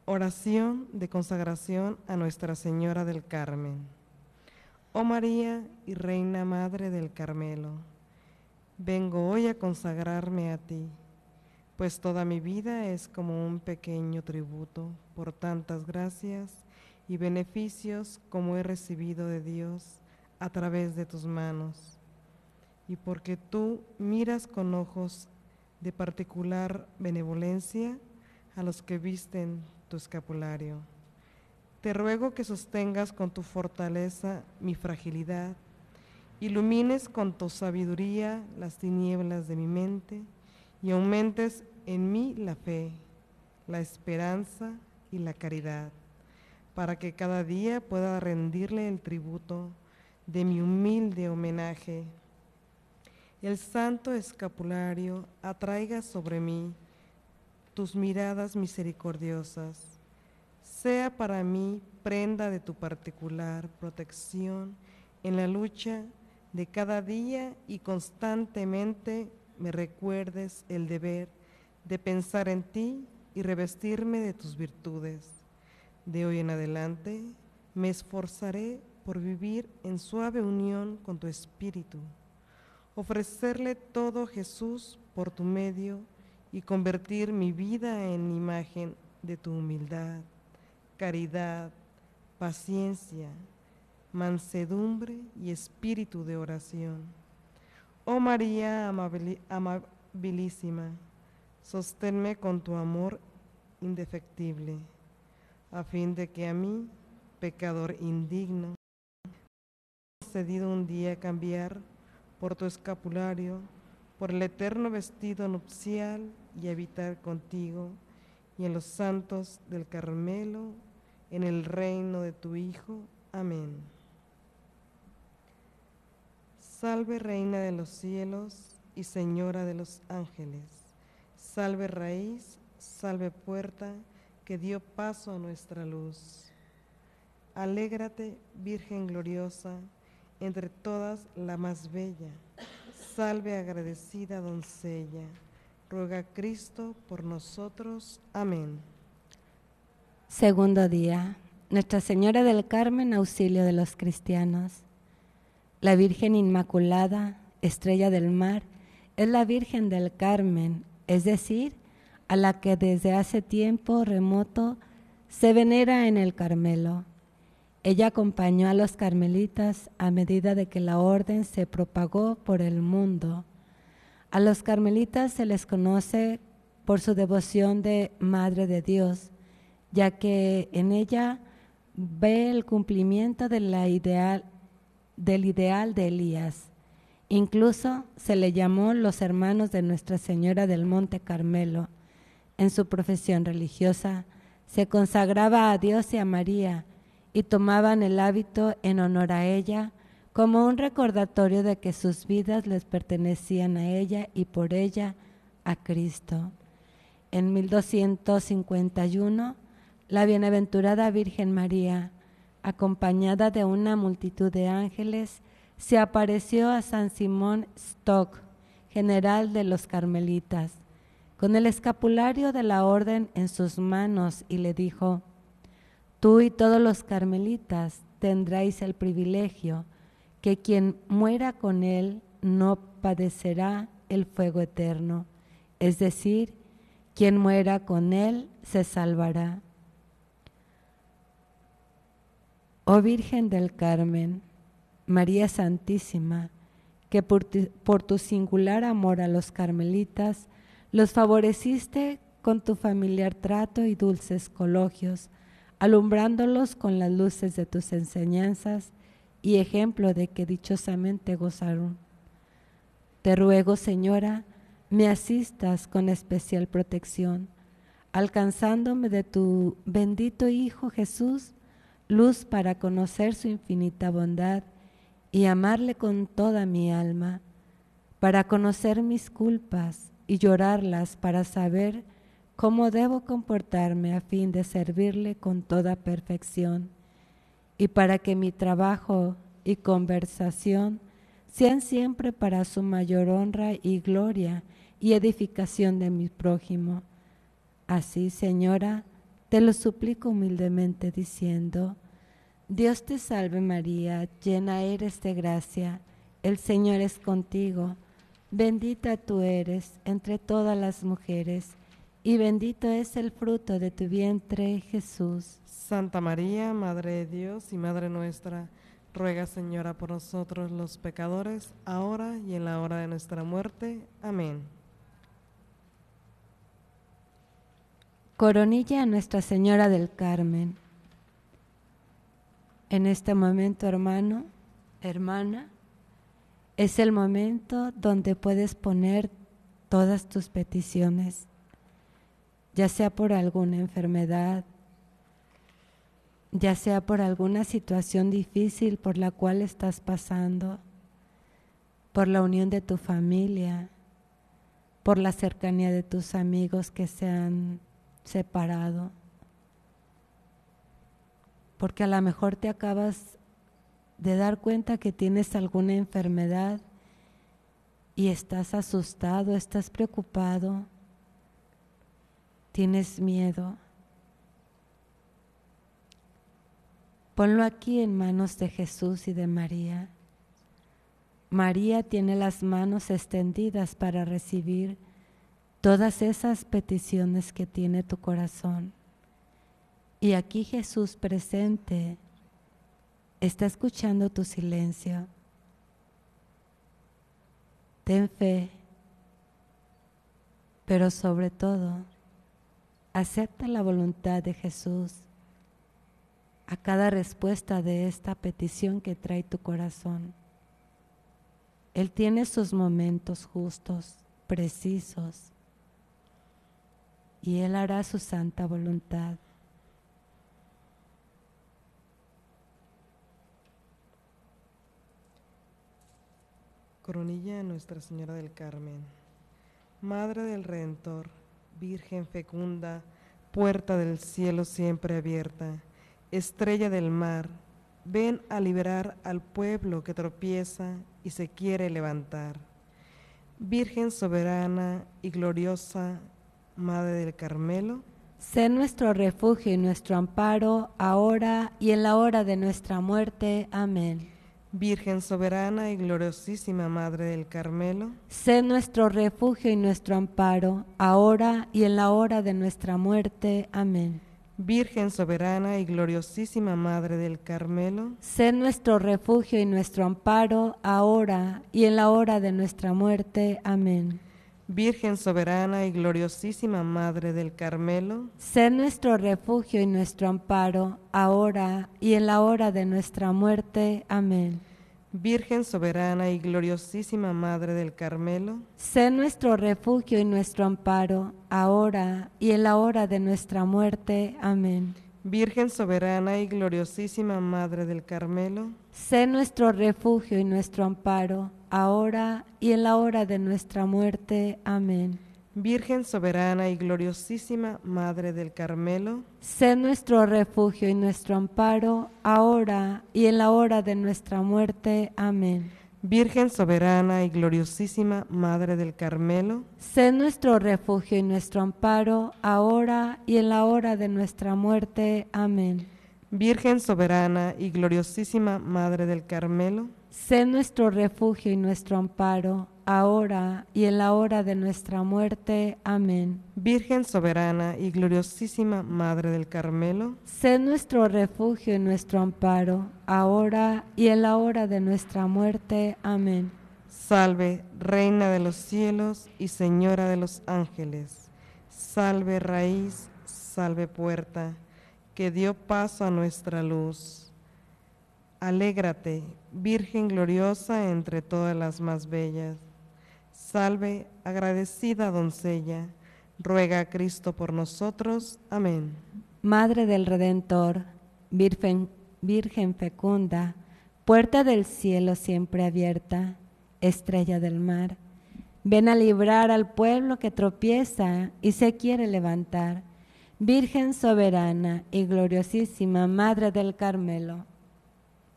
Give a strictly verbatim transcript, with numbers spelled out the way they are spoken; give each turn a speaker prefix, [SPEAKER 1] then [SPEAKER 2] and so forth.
[SPEAKER 1] Oración de consagración a Nuestra Señora del Carmen. Oh María y Reina Madre del Carmelo, vengo hoy a consagrarme a ti, pues toda mi vida es como un pequeño tributo por tantas gracias y beneficios como he recibido de Dios a través de tus manos, y porque tú miras con ojos de particular benevolencia a los que visten tu escapulario. Te ruego que sostengas con tu fortaleza mi fragilidad, ilumines con tu sabiduría las tinieblas de mi mente y aumentes en mí la fe, la esperanza y la caridad, para que cada día pueda rendirle el tributo de mi humilde homenaje. El santo escapulario atraiga sobre mí tus miradas misericordiosas, sea para mí prenda de tu particular protección en la lucha de cada día y constantemente me recuerdes el deber de pensar en ti y revestirme de tus virtudes. De hoy en adelante me esforzaré por vivir en suave unión con tu espíritu, ofrecerle todo a Jesús por tu medio y convertir mi vida en imagen de tu humildad, caridad, paciencia, mansedumbre y espíritu de oración. Oh María amabilísima, sosténme con tu amor indefectible, a fin de que a mí, pecador indigno, me has concedido un día cambiar por tu escapulario, por el eterno vestido nupcial y habitar contigo y en los santos del Carmelo, en el reino de tu Hijo. Amén. Salve Reina de los cielos y Señora de los ángeles, salve raíz, salve puerta que dio paso a nuestra luz. Alégrate, Virgen gloriosa, entre todas la más bella, salve agradecida doncella, ruega a Cristo por nosotros. Amén.
[SPEAKER 2] Segundo día. Nuestra Señora del Carmen, auxilio de los cristianos. La Virgen Inmaculada, estrella del mar, es la Virgen del Carmen, es decir, a la que desde hace tiempo remoto se venera en el Carmelo. Ella acompañó a los carmelitas a medida de que la orden se propagó por el mundo. A los carmelitas se les conoce por su devoción de Madre de Dios, ya que en ella ve el cumplimiento de la ideal, del ideal de Elías. Incluso se le llamó los hermanos de Nuestra Señora del Monte Carmelo. En su profesión religiosa se consagraba a Dios y a María y tomaban el hábito en honor a ella como un recordatorio de que sus vidas les pertenecían a ella y por ella a Cristo. En mil doscientos cincuenta y uno, la bienaventurada Virgen María, acompañada de una multitud de ángeles, se apareció a San Simón Stock, general de los carmelitas, con el escapulario de la orden en sus manos y le dijo: tú y todos los carmelitas tendréis el privilegio que quien muera con él no padecerá el fuego eterno, es decir, quien muera con él se salvará. Oh Virgen del Carmen, María Santísima, que por tu, por tu singular amor a los carmelitas los favoreciste con tu familiar trato y dulces coloquios, alumbrándolos con las luces de tus enseñanzas y ejemplo de que dichosamente gozaron. Te ruego, Señora, me asistas con especial protección, alcanzándome de tu bendito Hijo Jesús, luz para conocer su infinita bondad y amarle con toda mi alma, para conocer mis culpas y llorarlas, para saber cómo debo comportarme a fin de servirle con toda perfección, y para que mi trabajo y conversación sean siempre para su mayor honra y gloria y edificación de mi prójimo. Así, Señora, te lo suplico humildemente diciendo: Dios te salve María, llena eres de gracia, el Señor es contigo, bendita tú eres entre todas las mujeres, y bendito es el fruto de tu vientre, Jesús.
[SPEAKER 1] Santa María, Madre de Dios y Madre nuestra, ruega, Señora, por nosotros los pecadores, ahora y en la hora de nuestra muerte. Amén.
[SPEAKER 2] Coronilla a Nuestra Señora del Carmen. En este momento, hermano, hermana, es el momento donde puedes poner todas tus peticiones, ya sea por alguna enfermedad, ya sea por alguna situación difícil por la cual estás pasando, por la unión de tu familia, por la cercanía de tus amigos que se han separado, porque a lo mejor te acabas de dar cuenta que tienes alguna enfermedad y estás asustado, estás preocupado, tienes miedo. Ponlo aquí en manos de Jesús y de María. María tiene las manos extendidas para recibir todas esas peticiones que tiene tu corazón. Y aquí Jesús presente está escuchando tu silencio. Ten fe, pero sobre todo, acepta la voluntad de Jesús a cada respuesta de esta petición que trae tu corazón. Él tiene sus momentos justos, precisos, y Él hará su santa voluntad.
[SPEAKER 1] Coronilla a Nuestra Señora del Carmen. Madre del Redentor, Virgen fecunda, puerta del cielo siempre abierta, estrella del mar, ven a liberar al pueblo que tropieza y se quiere levantar. Virgen soberana y gloriosa, Madre del Carmelo,
[SPEAKER 2] sé nuestro refugio y nuestro amparo, ahora y en la hora de nuestra muerte. Amén.
[SPEAKER 1] Virgen soberana y gloriosísima Madre del Carmelo,
[SPEAKER 2] sé nuestro refugio y nuestro amparo, ahora y en la hora de nuestra muerte. Amén.
[SPEAKER 1] Virgen soberana y gloriosísima Madre del Carmelo,
[SPEAKER 2] sé nuestro refugio y nuestro amparo, ahora y en la hora de nuestra muerte. Amén.
[SPEAKER 1] Virgen soberana y gloriosísima Madre del Carmelo,
[SPEAKER 2] sé nuestro refugio y nuestro amparo, ahora y en la hora de nuestra muerte. Amén.
[SPEAKER 1] Virgen soberana y gloriosísima Madre del Carmelo,
[SPEAKER 2] sé nuestro refugio y nuestro amparo, ahora y en la hora de nuestra muerte. Amén.
[SPEAKER 1] Virgen soberana y gloriosísima Madre del Carmelo,
[SPEAKER 2] sé nuestro refugio y nuestro amparo, ahora y en la hora de nuestra muerte. Amén.
[SPEAKER 1] Virgen soberana y gloriosísima Madre del Carmelo,
[SPEAKER 2] sé nuestro refugio y nuestro amparo, ahora y en la hora de nuestra muerte. Amén.
[SPEAKER 1] Virgen soberana y gloriosísima Madre del Carmelo,
[SPEAKER 2] sé nuestro refugio y nuestro amparo, ahora y en la hora de nuestra muerte. Amén.
[SPEAKER 1] Virgen soberana y gloriosísima Madre del Carmelo,
[SPEAKER 2] sé nuestro refugio y nuestro amparo, ahora y en la hora de nuestra muerte. Amén.
[SPEAKER 1] Virgen soberana y gloriosísima Madre del Carmelo,
[SPEAKER 2] sé nuestro refugio y nuestro amparo, ahora y en la hora de nuestra muerte. Amén.
[SPEAKER 1] Salve, Reina de los cielos y Señora de los ángeles, salve raíz, salve puerta, que dio paso a nuestra luz. Alégrate, Virgen gloriosa entre todas las más bellas. Salve, agradecida doncella, ruega a Cristo por nosotros. Amén.
[SPEAKER 2] Madre del Redentor, Virgen, Virgen fecunda, puerta del cielo siempre abierta, estrella del mar, ven a librar al pueblo que tropieza y se quiere levantar. Virgen soberana y gloriosísima Madre del Carmelo,